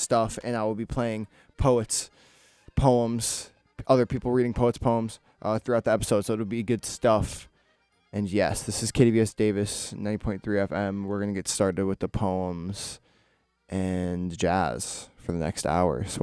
stuff, and I will be playing poets, poems, other people reading poets' poems throughout the episode, so it'll be good stuff. And yes, this is KDVS Davis, 90.3 FM. We're going to get started with the poems and jazz for the next hour. So